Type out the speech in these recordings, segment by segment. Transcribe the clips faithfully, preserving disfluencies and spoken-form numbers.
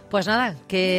Pues nada,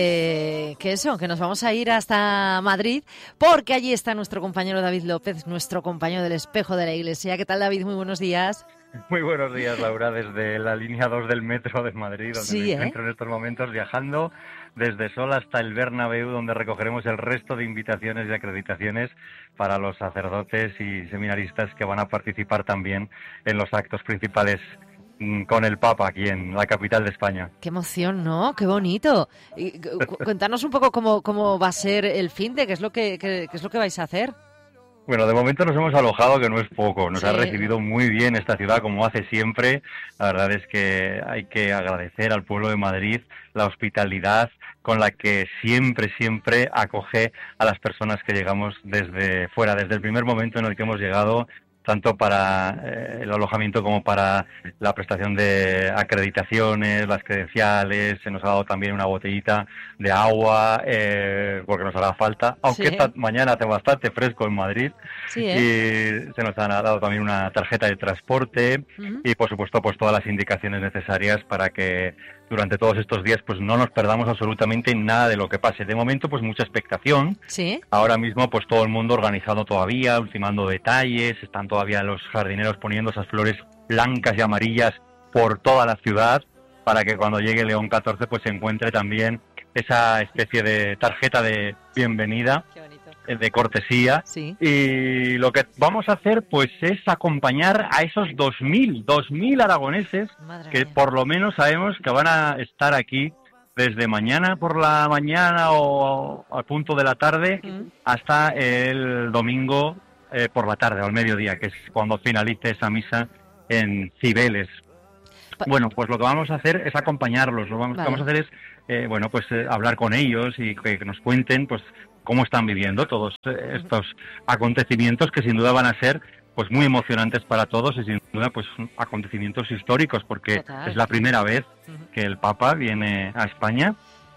que, que eso, que nos vamos a ir hasta Madrid, porque allí está nuestro compañero David López, nuestro compañero del Espejo de la Iglesia. ¿Qué tal, David? Muy buenos días. Muy buenos días, Laura, desde la línea dos del metro de Madrid, donde sí, me ¿eh? encuentro en estos momentos viajando desde Sol hasta el Bernabéu, donde recogeremos el resto de invitaciones y acreditaciones para los sacerdotes y seminaristas que van a participar también en los actos principales con el Papa aquí en la capital de España. ¡Qué emoción!, ¿no? ¡Qué bonito! Y, cu- cuéntanos un poco cómo, cómo va a ser el fin de, qué es lo que, qué, qué es lo que vais a hacer. Bueno, de momento nos hemos alojado, que no es poco. Nos Sí. ha recibido muy bien esta ciudad, como hace siempre. La verdad es que hay que agradecer al pueblo de Madrid la hospitalidad con la que siempre, siempre acoge a las personas que llegamos desde fuera, desde el primer momento en el que hemos llegado, tanto para eh, el alojamiento como para la prestación de acreditaciones, las credenciales. Se nos ha dado también una botellita de agua, eh, porque nos hará falta, aunque Sí. esta mañana hace bastante fresco en Madrid. Sí, ¿eh? Y se nos ha dado también una tarjeta de transporte Uh-huh. y, por supuesto, pues todas las indicaciones necesarias para que durante todos estos días pues no nos perdamos absolutamente nada de lo que pase. De momento, pues mucha expectación. Sí. Ahora mismo, pues todo el mundo organizado todavía, ultimando detalles, están todavía los jardineros poniendo esas flores blancas y amarillas por toda la ciudad, para que cuando llegue León catorce pues se encuentre también esa especie de tarjeta de bienvenida, Qué bonito. eh, de cortesía. Sí. Y lo que vamos a hacer pues es acompañar a esos dos mil aragoneses Madre que mía. por lo menos sabemos que van a estar aquí desde mañana por la mañana o al punto de la tarde Uh-huh. hasta el domingo eh, por la tarde o al mediodía, que es cuando finalice esa misa en Cibeles. Pa- Bueno, pues lo que vamos a hacer es acompañarlos. Lo vamos, Vale. que vamos a hacer es, eh, bueno, pues eh, hablar con ellos y que, que nos cuenten, pues, cómo están viviendo todos eh, estos acontecimientos que sin duda van a ser, pues, muy emocionantes para todos y sin duda, pues, acontecimientos históricos, porque Total. es la primera vez Uh-huh. que el Papa viene a España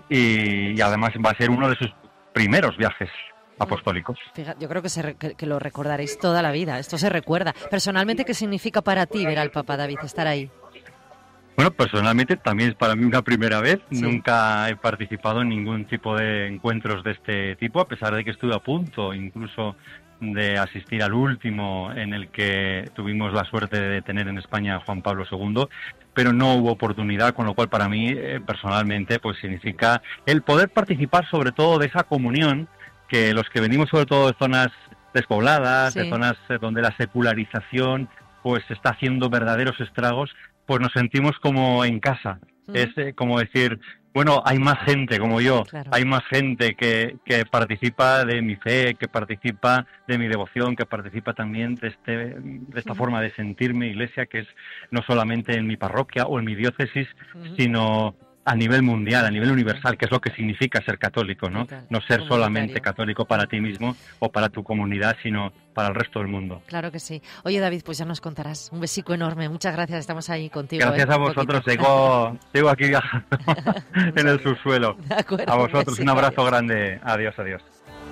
y, y además va a ser uno de sus primeros viajes apostólicos. Fíjate, yo creo que, se re- que, que lo recordaréis toda la vida. Esto se recuerda. Personalmente, ¿qué significa para ti ver al Papa, David, estar ahí? Bueno, personalmente también es para mí una primera vez. Sí. Nunca he participado en ningún tipo de encuentros de este tipo, a pesar de que estuve a punto incluso de asistir al último en el que tuvimos la suerte de tener en España a Juan Pablo segundo, pero no hubo oportunidad, con lo cual para mí eh, personalmente pues significa el poder participar sobre todo de esa comunión que los que venimos sobre todo de zonas despobladas, Sí. de zonas eh, donde la secularización pues está haciendo verdaderos estragos, pues nos sentimos como en casa. Mm. Es eh, como decir, bueno, hay más gente como yo, Claro. hay más gente que, que participa de mi fe, que participa de mi devoción, que participa también de, este, de esta Mm. forma de sentirme iglesia, que es no solamente en mi parroquia o en mi diócesis, Ujú. sino a nivel mundial, a nivel universal, que es lo que significa ser católico, ¿no? Total. No ser solamente Comunitario. católico para ti mismo o para tu comunidad, sino para el resto del mundo. Claro que sí. Oye, David, pues ya nos contarás. Un besico enorme. Muchas gracias. Estamos ahí contigo. Gracias ¿eh? a Un vosotros, poquito. sigo, sigo aquí viajando en el subsuelo. De acuerdo, A un vosotros, un besito, abrazo adiós. grande. Adiós, adiós.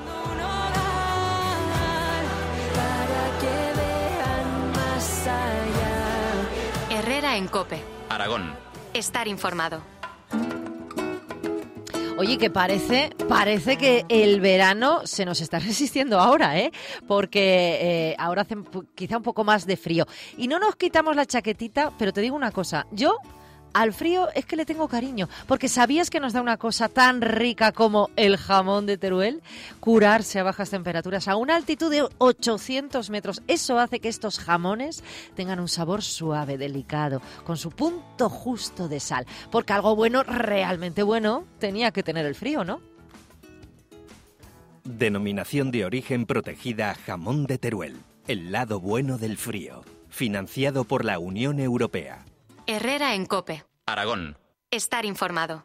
Para que vean más allá. Herrera en COPE. Aragón. Estar informado. Oye, que parece, parece que el verano se nos está resistiendo ahora, ¿eh? Porque eh, ahora hace un- quizá un poco más de frío. Y no nos quitamos la chaquetita, pero te digo una cosa, yo al frío es que le tengo cariño, porque ¿sabías que nos da una cosa tan rica como el jamón de Teruel? Curarse a bajas temperaturas a una altitud de ochocientos metros. Eso hace que estos jamones tengan un sabor suave, delicado, con su punto justo de sal. Porque algo bueno, realmente bueno, tenía que tener el frío, ¿no? Denominación de origen protegida Jamón de Teruel. El lado bueno del frío. Financiado por la Unión Europea. Herrera en COPE. Aragón. Estar informado.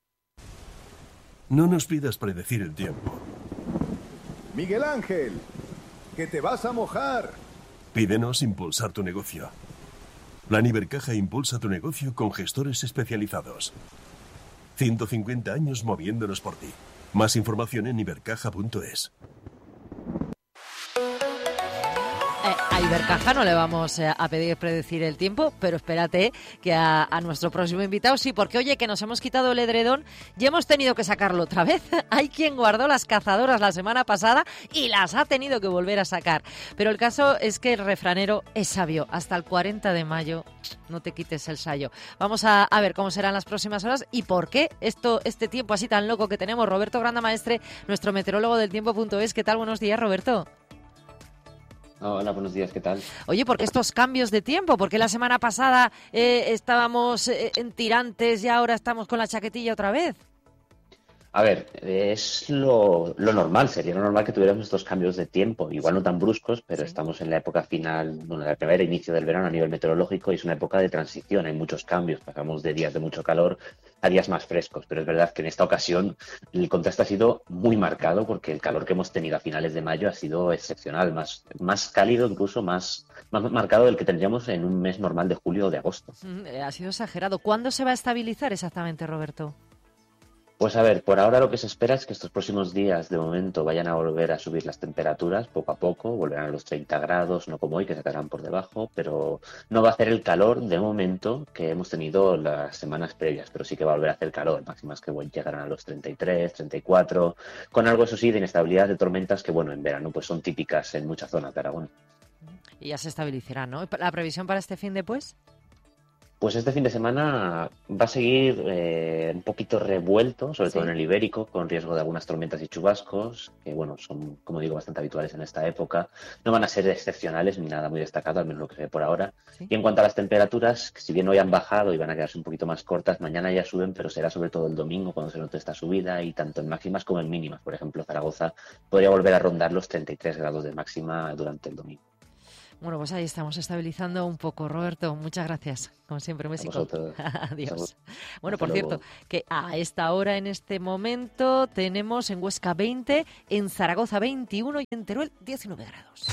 No nos pidas predecir el tiempo. Miguel Ángel, que te vas a mojar. Pídenos impulsar tu negocio. Plan Ibercaja impulsa tu negocio con gestores especializados. ciento cincuenta años moviéndonos por ti. Más información en ibercaja punto es. Eh, a Ibercaja no le vamos a pedir predecir el tiempo, pero espérate que a, a nuestro próximo invitado sí, porque oye, que nos hemos quitado el edredón y hemos tenido que sacarlo otra vez. Hay quien guardó las cazadoras la semana pasada y las ha tenido que volver a sacar. Pero el caso es que el refranero es sabio. Hasta el cuarenta de mayo no te quites el sayo. Vamos a, a ver cómo serán las próximas horas y por qué esto, este tiempo así tan loco que tenemos. Roberto Grandamaestre, nuestro meteorólogo del tiempo punto es. ¿Qué tal? Buenos días, Roberto. Hola, buenos días, ¿qué tal? Oye, ¿por qué estos cambios de tiempo? ¿Por qué la semana pasada eh, estábamos eh, en tirantes y ahora estamos con la chaquetilla otra vez? A ver, es lo, lo normal, sería lo normal que tuviéramos estos cambios de tiempo, igual no tan bruscos, pero sí. Estamos en la época final, bueno, el primer inicio del verano a nivel meteorológico y es una época de transición, hay muchos cambios, pasamos de días de mucho calor a días más frescos, pero es verdad que en esta ocasión el contraste ha sido muy marcado porque el calor que hemos tenido a finales de mayo ha sido excepcional, más, más cálido, incluso más, más marcado del que tendríamos en un mes normal de julio o de agosto. Mm, ha sido exagerado. ¿Cuándo se va a estabilizar exactamente, Roberto? Pues a ver, por ahora lo que se espera es que estos próximos días de momento vayan a volver a subir las temperaturas poco a poco, volverán a los treinta grados, no como hoy, que se quedarán por debajo, pero no va a hacer el calor de momento que hemos tenido las semanas previas, pero sí que va a volver a hacer calor, máximas que llegarán a los treinta y tres, treinta y cuatro, con algo eso sí de inestabilidad de tormentas que bueno, en verano pues son típicas en muchas zonas de Aragón. Y ya se estabilizará, ¿no? ¿La previsión para este fin de pues? Pues este fin de semana va a seguir eh, un poquito revuelto, sobre sí. todo en el Ibérico, con riesgo de algunas tormentas y chubascos, que bueno, son, como digo, bastante habituales en esta época. No van a ser excepcionales ni nada muy destacado, al menos lo que se ve por ahora. Sí. Y en cuanto a las temperaturas, si bien hoy han bajado y van a quedarse un poquito más cortas, mañana ya suben, pero será sobre todo el domingo cuando se note esta subida y tanto en máximas como en mínimas. Por ejemplo, Zaragoza podría volver a rondar los treinta y tres grados de máxima durante el domingo. Bueno, pues ahí estamos estabilizando un poco. Roberto, muchas gracias. Como siempre, un besito. Adiós. Bueno, por cierto, que a esta hora, en este momento, tenemos en Huesca veinte, en Zaragoza veintiuno y en Teruel diecinueve grados.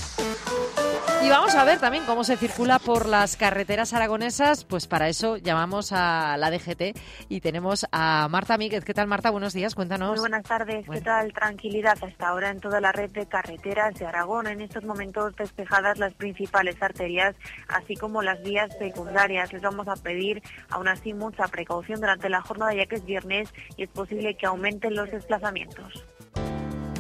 Y vamos a ver también cómo se circula por las carreteras aragonesas. Pues para eso llamamos a la D G T y tenemos a Marta Míguez. ¿Qué tal, Marta? Buenos días, cuéntanos. Muy buenas tardes. Bueno. ¿Qué tal? Tranquilidad hasta ahora en toda la red de carreteras de Aragón. En estos momentos despejadas las principales arterias, así como las vías secundarias. Les vamos a pedir, aún así, mucha precaución durante la jornada, ya que es viernes y es posible que aumenten los desplazamientos.